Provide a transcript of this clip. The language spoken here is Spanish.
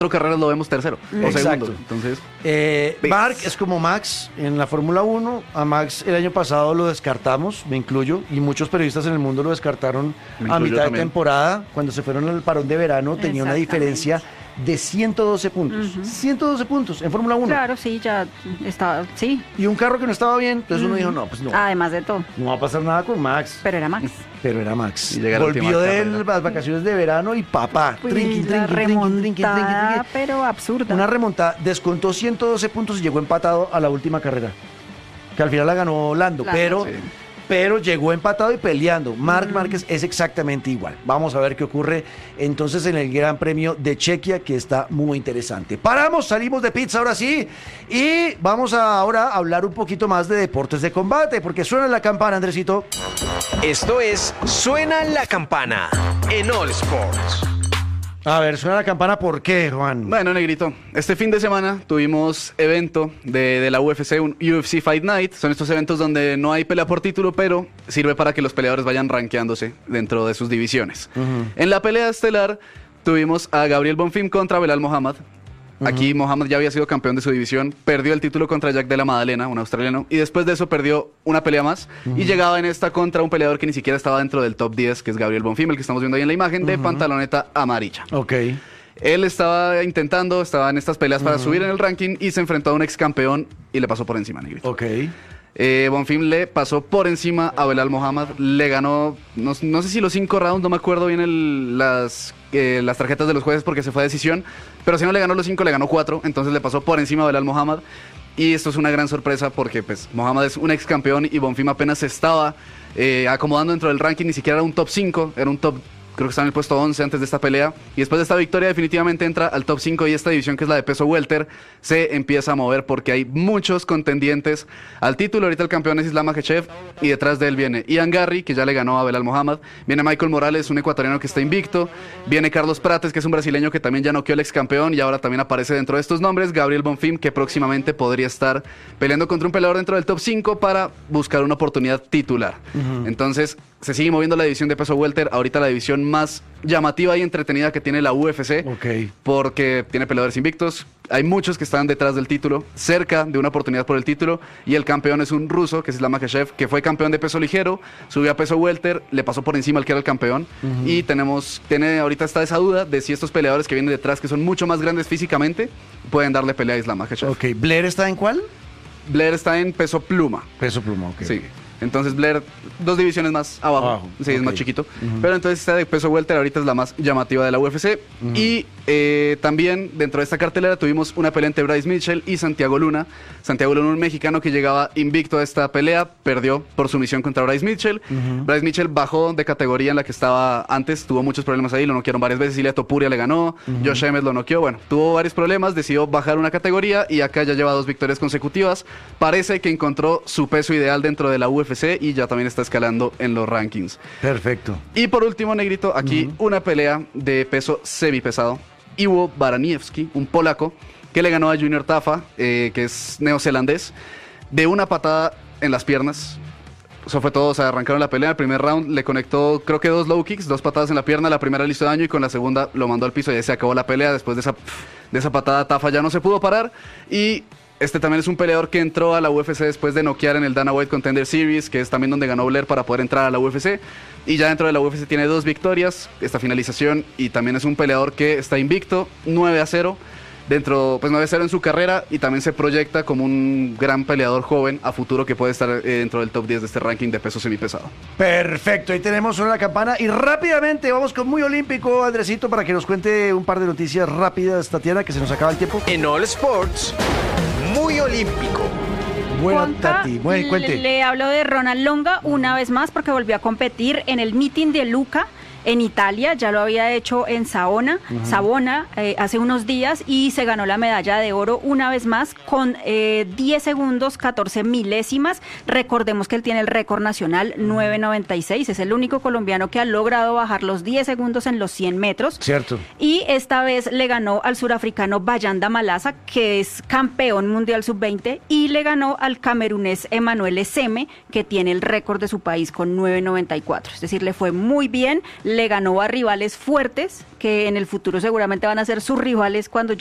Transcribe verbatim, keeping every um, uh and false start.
carreras lo vemos tercero Mm. o Exacto. segundo. Entonces, Eh, ¿ves? Marc es como Max en la Fórmula uno. A Max el año pasado lo descartamos, me incluyo, y muchos periodistas en el mundo lo descartaron Me a incluyo mitad de también. temporada. Cuando se fueron al parón de verano tenía una Exactamente. diferencia de ciento doce puntos. Ujú. ciento doce puntos en Fórmula uno. Claro, sí, ya estaba, sí. Y un carro que no estaba bien, entonces uno Ujú. dijo, no, pues no, Además de todo, no va a pasar nada con Max. pero era Max. Pero era Max. Y llega la Volvió última de carrera. las vacaciones de verano y papá, Pues, trinqui, la trinqui, trinqui, trinqui, trinqui, remontada, trinqui. pero absurda. Una remontada, descontó ciento doce puntos y llegó empatado a la última carrera. Que al final la ganó Lando, Lando, pero, sí. pero llegó empatado y peleando. Marc Mm. Márquez es exactamente igual. Vamos a ver qué ocurre entonces en el Gran Premio de Chequia, que está muy interesante. Paramos, salimos de pizza ahora sí, y vamos a ahora hablar un poquito más de deportes de combate, porque suena la campana, Andresito. Esto es Suena la Campana en All Sports. A ver, suena la campana, ¿por qué, Juan? bueno, Negrito, este fin de semana tuvimos evento de, de la U F C, un U F C Fight Night. Son estos eventos donde no hay pelea por título, pero sirve para que los peleadores vayan rankeándose dentro de sus divisiones. En la pelea estelar tuvimos a Gabriel Bonfim contra Belal Muhammad. Aquí Muhammad ya había sido campeón de su división, perdió el título contra Jack de la Madalena, un australiano, y después de eso perdió una pelea más y llegaba en esta contra un peleador que ni siquiera estaba dentro del top diez, que es Gabriel Bonfim, el que estamos viendo ahí en la imagen, de pantaloneta amarilla. Ok. Él estaba intentando, estaba en estas peleas para subir en el ranking y se enfrentó a un ex campeón y le pasó por encima, Negrito. Ok. Eh, Bonfim le pasó por encima a Belal Muhammad, le ganó, no, no sé si los cinco rounds, no me acuerdo bien el- las, eh, las tarjetas de los jueces porque se fue a decisión, pero si no le ganó los cinco, le ganó cuatro, entonces le pasó por encima a Belal Muhammad. Y esto es una gran sorpresa porque pues Muhammad es un ex campeón y Bonfim apenas se estaba eh, acomodando dentro del ranking, ni siquiera era un top cinco, era un top, creo que estaba en el puesto once antes de esta pelea, y después de esta victoria definitivamente entra al top cinco y esta división, que es la de peso welter, se empieza a mover porque hay muchos contendientes al título. Ahorita el campeón es Islam Makhachev y detrás de él viene Ian Garry, que ya le ganó a Belal Muhammad, viene Michael Morales, un ecuatoriano que está invicto, viene Carlos Prates, que es un brasileño que también ya noqueó al ex campeón y ahora también aparece dentro de estos nombres, Gabriel Bonfim, que próximamente podría estar peleando contra un peleador dentro del top cinco para buscar una oportunidad titular. Entonces se sigue moviendo la división de peso welter, ahorita la división más llamativa y entretenida que tiene la U F C, Ok. porque tiene peleadores invictos, hay muchos que están detrás del título, cerca de una oportunidad por el título, y el campeón es un ruso, que es Islam Makhachev, que fue campeón de peso ligero, subió a peso welter, le pasó por encima al que era el campeón, y tenemos, tiene, ahorita está esa duda de si estos peleadores que vienen detrás, que son mucho más grandes físicamente, pueden darle pelea a Islam Makhachev. Ok. ¿Blair está en cuál? Blair está en peso pluma. Peso pluma, ok. Sí. Entonces Blair, dos divisiones más abajo. Abajo, Sí, es ok. más chiquito. Pero entonces esta de peso welter ahorita es la más llamativa de la U F C. Y eh, también dentro de esta cartelera tuvimos una pelea entre Bryce Mitchell y Santiago Luna. Santiago Luna, un mexicano que llegaba invicto a esta pelea, perdió por sumisión contra Bryce Mitchell. Bryce Mitchell bajó de categoría en la que estaba antes, tuvo muchos problemas ahí, lo noquearon varias veces. Ilia Topuria le ganó, Josh Emmett lo noqueó. Bueno, tuvo varios problemas, decidió bajar una categoría y acá ya lleva dos victorias consecutivas. Parece que encontró su peso ideal dentro de la U F C y ya también está escalando en los rankings. Perfecto. Y por último, Negrito, aquí una pelea de peso semipesado. Iwo Baraniewski, un polaco, que le ganó a Junior Tafa, eh, que es neozelandés, de una patada en las piernas. Eso fue todo, o sea, arrancaron la pelea. El primer round le conectó, creo que dos low kicks, dos patadas en la pierna. La primera le hizo daño y con la segunda lo mandó al piso y ahí se acabó la pelea. Después de esa, de esa patada, Tafa ya no se pudo parar. Y este también es un peleador que entró a la U F C después de noquear en el Dana White Contender Series, que es también donde ganó Blair para poder entrar a la U F C. Y ya dentro de la U F C tiene dos victorias, esta finalización, y también es un peleador que está invicto, nueve a cero. Dentro, pues nueve a cero en su carrera, y también se proyecta como un gran peleador joven a futuro que puede estar eh, dentro del top diez de este ranking de peso semipesado. Perfecto, ahí tenemos una campana y rápidamente vamos con Muy Olímpico, Andresito, para que nos cuente un par de noticias rápidas, Tatiana, que se nos acaba el tiempo. En All Sports, Muy Olímpico. Buena, Juanca, Tati, bueno, cuente. le, le hablo de Ronald Longa una vez más porque volvió a competir en el meeting de Luca en Italia, ya lo había hecho en Savona, uh-huh. Savona eh, hace unos días y se ganó la medalla de oro una vez más con eh, diez segundos, catorce milésimas. Recordemos que él tiene el récord nacional nueve noventa y seis, es el único colombiano que ha logrado bajar los diez segundos en los cien metros. Cierto. Y esta vez le ganó al surafricano Bayanda Malaza, que es campeón mundial sub veinte, y le ganó al camerunés Emmanuel Eseme, que tiene el récord de su país con nueve noventa y cuatro. Es decir, le fue muy bien. le ganó a rivales fuertes que en el futuro seguramente van a ser sus rivales cuando